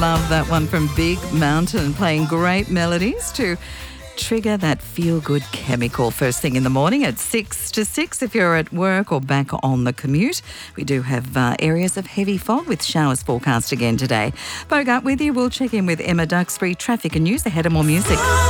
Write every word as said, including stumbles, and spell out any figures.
Love that one from Big Mountain, playing great melodies to trigger that feel-good chemical first thing in the morning at six to six if you're at work or back on the commute. We do have uh, areas of heavy fog with showers forecast again today. Bogart with you. We'll check in with Emma Duxbury, traffic and news ahead of more music.